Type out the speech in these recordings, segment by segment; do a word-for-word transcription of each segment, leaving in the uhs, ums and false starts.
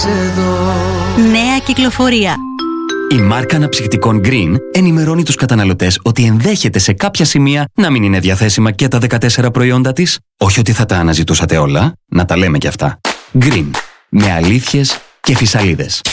Νέα κυκλοφορία. Η μάρκα αναψυκτικών Green ενημερώνει τους καταναλωτές ότι ενδέχεται σε κάποια σημεία να μην είναι διαθέσιμα και τα δεκατέσσερα προϊόντα της. Όχι ότι θα τα αναζητούσατε όλα, να τα λέμε κι αυτά. Green. Με αλήθειες και φυσαλίδες.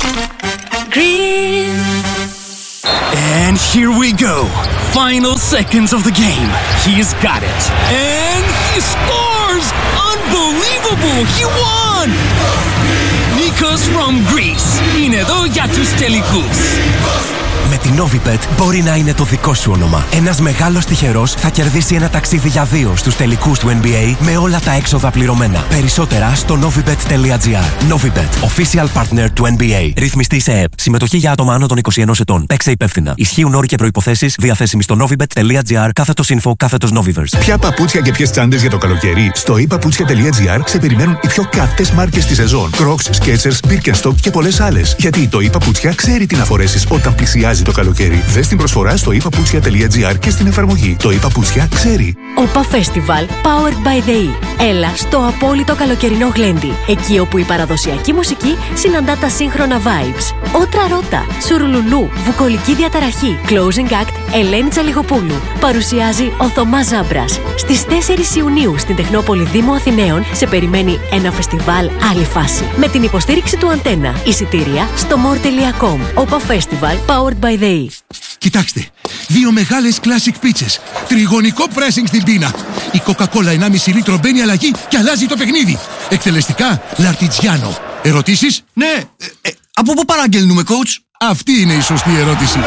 Green. And here we go. Final seconds of the game. He's got it. And he scores! Unbelievable! He won! Nikos from Greece. Είναι εδώ για τους τελικούς. Με την Novibet μπορεί να είναι το δικό σου όνομα. Ένας μεγάλος τυχερός θα κερδίσει ένα ταξίδι για δύο στους τελικούς του N B A με όλα τα έξοδα πληρωμένα. Περισσότερα στο novibet τελεία gr. Novibet, official partner του N B A. Ρυθμιστή σε ΕΕΠ. Συμμετοχή για άτομα άνω των είκοσι ενός ετών. Παίξε υπεύθυνα. Ισχύουν όροι και προϋποθέσεις διαθέσιμοι στο novibet τελεία gr κάθετος info κάθετος Noviverse. Ποια παπούτσια και ποιες τσάντες για το καλοκαίρι? Στο e-παπούτσια τελεία gr σε περιμένουν οι πιο καυτές μάρκες της σεζόν. Crocs, Skechers, Birkenstock και πολλές άλλες. Γιατί το e-παπούτσια ξέρει τι να φορέσεις όταν πλησιάζει το καλοκαίρι. Δες την προσφορά στο e παπούτσια τελεία gr και στην εφαρμογή. Το e-παπούτσια ξέρει. ΟΠΑ Festival Powered by the E. Έλα στο απόλυτο καλοκαιρινό γλέντι. Εκεί όπου η παραδοσιακή μουσική συναντά τα σύγχρονα vibes. Ότρα Ρώτα, Σουρουλουλού, Βουκολική Διαταραχή, Closing Act, Ελένη Τσαλιγοπούλου. Παρουσιάζει ο Θωμάς Ζάμπρας. Στις τέσσερις Ιουνίου στην Τεχνόπολη Δήμου Αθηναίων σε περιμένει ένα φεστιβάλ άλλη φάση. Με την υποστήριξη του Αντένα. Εισιτήρια στο more τελεία com. ΟΠΑ Festival Powered by the E. Κοιτάξτε, δύο μεγάλες classic πίτσες. Τριγωνικό pressing στην πίνα. Η Coca-Cola ενάμιση λίτρο μπαίνει αλλαγή και αλλάζει το παιχνίδι. Εκτελεστικά, Λαρτιτζιάνο. Ερωτήσεις? Ναι, ε, ε, από πού παραγγέλνουμε, coach? Αυτή είναι η σωστή ερώτηση.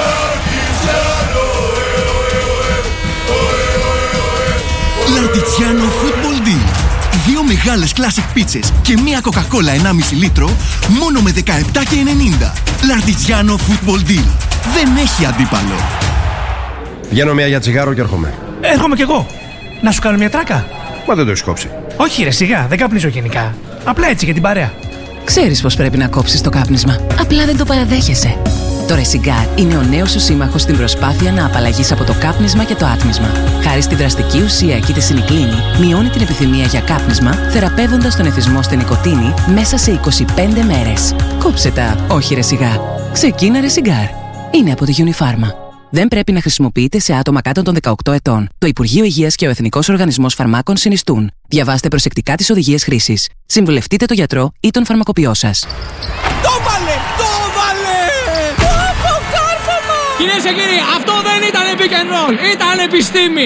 Λαρτιτζιάνο Football Deal. Δύο μεγάλες classic πίτσες και μία Coca-Cola ενάμιση λίτρο μόνο με δεκαεπτά και ενενήντα. Λαρτιτζιάνο Football Deal. Δεν έχει αντίπαλο. Βγαίνω μία για τσιγάρο και έρχομαι. Έρχομαι κι εγώ. Να σου κάνω μια τράκα? Μα δεν το έχεις κόψει. Όχι ρε, σιγά, δεν καπνίζω γενικά. Απλά έτσι για την παρέα. Ξέρεις πως πρέπει να κόψεις το κάπνισμα. Απλά δεν το παραδέχεσαι. Το Resigar είναι ο νέος σου σύμμαχος στην προσπάθεια να απαλλαγείς από το κάπνισμα και το άτμισμα. Χάρη στη δραστική ουσία εκεί τη σινικλίνη, μειώνει την επιθυμία για κάπνισμα, θεραπεύοντας τον εθισμό στην νοικοτήνη μέσα σε είκοσι πέντε μέρες. Κόψε τα, όχι Resigar. Ξεκίνα Resigar. Είναι από τη Unifarma. Δεν πρέπει να χρησιμοποιείται σε άτομα κάτω των δεκαοκτώ ετών. Το Υπουργείο Υγείας και ο Εθνικός Οργανισμός Φαρμάκων συνιστούν. Διαβάστε προσεκτικά τις οδηγίες χρήσης. Συμβουλευτείτε τον γιατρό ή τον φαρμακοποιό σας. Το βάλε! Το βάλε! Από κάρφωμα! Κυρίες και κύριοι, αυτό δεν ήταν pick and roll, ήταν επιστήμη!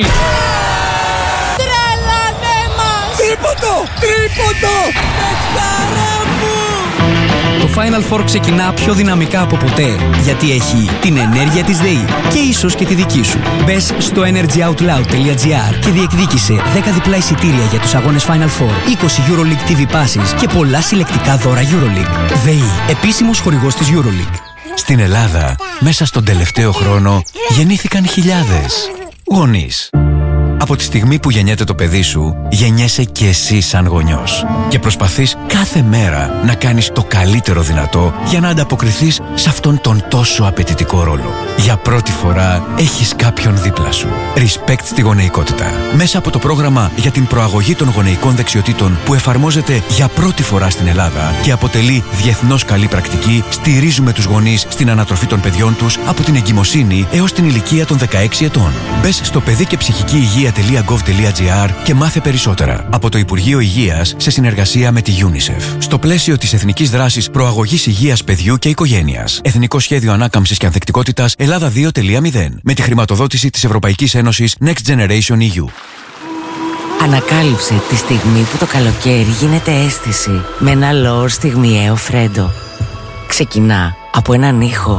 Τρελανέ μας! Τρίποντο! Τρίποντο! Παιχτάρα μου! Το Final Four ξεκινά πιο δυναμικά από ποτέ, γιατί έχει την ενέργεια της ΔΕΗ και ίσως και τη δική σου. Μπες στο energy out loud τελεία gr και διεκδίκησε δέκα διπλά εισιτήρια για τους αγώνες Final Four, είκοσι EuroLeague τι βι Passes και πολλά συλλεκτικά δώρα EuroLeague. ΔΕΗ, επίσημος χορηγός της EuroLeague. Στην Ελλάδα, μέσα στον τελευταίο χρόνο, γεννήθηκαν χιλιάδες γονείς. Από τη στιγμή που γεννιέται το παιδί σου, γεννιέσαι και εσύ σαν γονιός. Και προσπαθείς κάθε μέρα να κάνεις το καλύτερο δυνατό για να ανταποκριθείς σε αυτόν τον τόσο απαιτητικό ρόλο. Για πρώτη φορά έχεις κάποιον δίπλα σου. Respect στη γονεϊκότητα. Μέσα από το πρόγραμμα για την προαγωγή των γονεϊκών δεξιοτήτων που εφαρμόζεται για πρώτη φορά στην Ελλάδα και αποτελεί διεθνώς καλή πρακτική, στηρίζουμε τους γονείς στην ανατροφή των παιδιών τους από την εγκυμοσύνη έως την ηλικία των δεκαέξι ετών. Μπες στο παιδί και ψυχική υγεία τελεία gov τελεία gr και μάθε περισσότερα από το Υπουργείο Υγείας σε συνεργασία με τη UNICEF. Στο πλαίσιο της Εθνικής Δράσης Προαγωγής Υγείας Παιδιού και Οικογένειας. Εθνικό Σχέδιο Ανάκαμψης και Ανθεκτικότητας Ελλάδα δύο τελεία μηδέν. Με τη χρηματοδότηση της Ευρωπαϊκής Ένωσης Next Generation ι γιου. Ανακάλυψε τη στιγμή που το καλοκαίρι γίνεται αίσθηση με ένα λόρ στιγμιαίο φρέντο. Ξεκινά από έναν ήχο.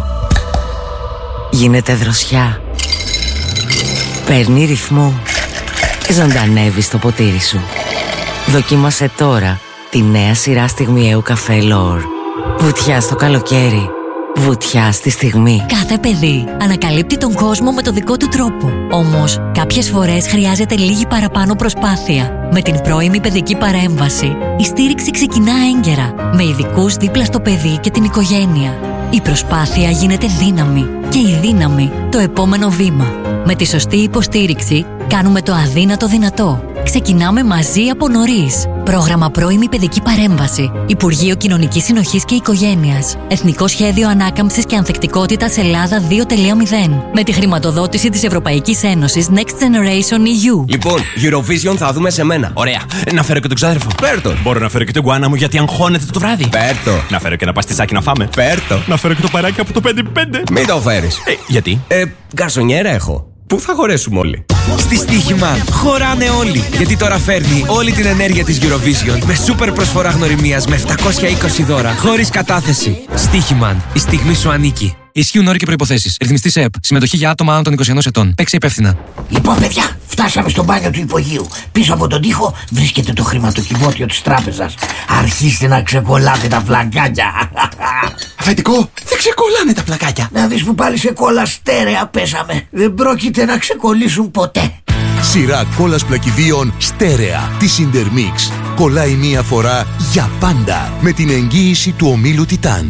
Γίνεται δροσιά. Παίρνει ρυθμό και ζωντανεύει στο ποτήρι σου. Δοκίμασε τώρα τη νέα σειρά στιγμιαίου καφέ L'Or. Βουτιά στο καλοκαίρι. Βουτιά στη στιγμή. Κάθε παιδί ανακαλύπτει τον κόσμο με το δικό του τρόπο. Όμως, κάποιες φορές χρειάζεται λίγη παραπάνω προσπάθεια. Με την πρώιμη παιδική παρέμβαση, η στήριξη ξεκινά έγκαιρα, με ειδικούς δίπλα στο παιδί και την οικογένεια. Η προσπάθεια γίνεται δύναμη και η δύναμη το επόμενο βήμα. Με τη σωστή υποστήριξη, κάνουμε το αδύνατο δυνατό. ξεκινάμε μαζί από νωρίς. Πρόγραμμα πρώιμη παιδική παρέμβαση. Υπουργείο Κοινωνικής Συνοχής και Οικογένειας. Εθνικό Σχέδιο Ανάκαμψης και Ανθεκτικότητας Ελλάδα δύο κόμμα μηδέν. Με τη χρηματοδότηση της Ευρωπαϊκής Ένωσης Next Generation ι γιου. Λοιπόν, Eurovision θα δούμε σε μένα. Ωραία. Να φέρω και τον ξάδερφο. Φέρτο. Μπορώ να φέρω και τον γκουάνα μου γιατί αγχώνεται το βράδυ. Φέρτο. Να φέρω και ένα παστισάκι να φάμε. Φέρτο. Να φέρω και το παράκι από το πέντε πέντε. Μην το φέρεις. Ε, γιατί? Ε, γκαρσονιέρα έχω. Πού θα χωρέσουμε όλοι? Στη Στοίχημαν χωράνε όλοι. Γιατί τώρα φέρνει όλη την ενέργεια της Eurovision με σούπερ προσφορά γνωριμίας με επτακόσια είκοσι δώρα χωρίς κατάθεση. Στοίχημαν. Η στιγμή σου ανήκει. Ισχύουν όροι και προϋποθέσεις. Ρυθμιστής ΕΕΠ. Συμμετοχή για άτομα άνω των είκοσι ενός ετών. Παίξε υπεύθυνα. Λοιπόν, παιδιά, φτάσαμε στο μπάνιο του υπογείου. Πίσω από τον τοίχο βρίσκεται το χρηματοκιβώτιο της τράπεζας. Αρχίστε να ξεκολλάτε τα πλακάκια. Αφεντικό, δεν ξεκολλάνε τα πλακάκια. Να δεις που πάλι σε κόλλα στέρεα πέσαμε. Δεν πρόκειται να ξεκολλήσουν ποτέ. Σειρά κόλλας πλακιδίων στέρεα της Intermix. Κολλάει μία φορά για πάντα με την εγγύηση του ομίλου Τιτάν.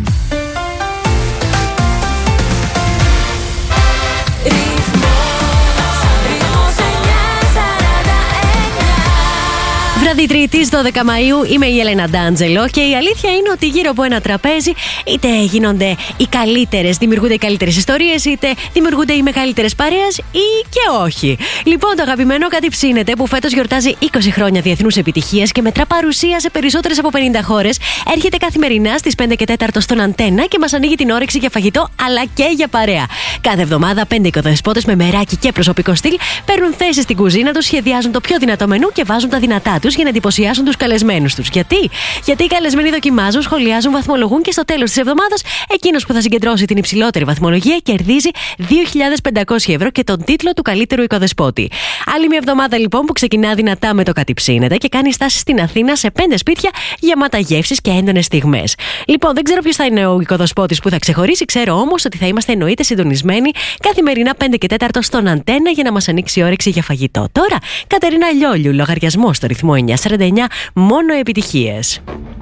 Βράδυ Τρίτης, δώδεκα Μαΐου, είμαι η Έλενα Ντάντζελο και η αλήθεια είναι ότι γύρω από ένα τραπέζι είτε γίνονται οι καλύτερες, δημιουργούνται οι καλύτερες ιστορίες, είτε δημιουργούνται οι μεγαλύτερες παρέες ή και όχι. Λοιπόν, το αγαπημένο Κάτι Ψήνεται, που φέτος γιορτάζει είκοσι χρόνια διεθνούς επιτυχίας και μετρά παρουσία σε περισσότερες από πενήντα χώρες, έρχεται καθημερινά στις πέντε και τέταρτο στον Αντένα και μας ανοίγει την όρεξη για φαγητό αλλά και για παρέα. Κάθε εβδομάδα, πέντε οικοδεσπότες με μεράκι και προσωπικό στυλ παίρνουν θέση στην κουζίνα τους, σχεδιάζουν το πιο δυνατό μενού και βάζουν τα δυνατά τους για να εντυπωσιάσουν τους καλεσμένους τους. Γιατί? Γιατί οι καλεσμένοι δοκιμάζουν, σχολιάζουν, βαθμολογούν και στο τέλος της εβδομάδας εκείνος που θα συγκεντρώσει την υψηλότερη βαθμολογία κερδίζει δύο χιλιάδες πεντακόσια ευρώ και τον τίτλο του καλύτερου οικοδεσπότη. Άλλη μια εβδομάδα λοιπόν που ξεκινά δυνατά με το Κάτι Ψήνεται και κάνει στάση στην Αθήνα σε πέντε σπίτια γεμάτα γεύσεις και έντονες στιγμές. Λοιπόν, δεν ξέρω ποιος θα είναι ο οικοδεσπότης που θα ξεχωρίσει, ξέρω όμως ότι θα είμαστε εννοείται συντονισμένοι καθημερινά πέντε και τέταρτο στον Αντένα για να μας ανοίξει η όρεξη για φαγητό. Τώρα, Κατερίνα Λιόλιου, λογαριασμό στο ρυθμό εννιά σαράντα εννιά, μόνο επιτυχίες.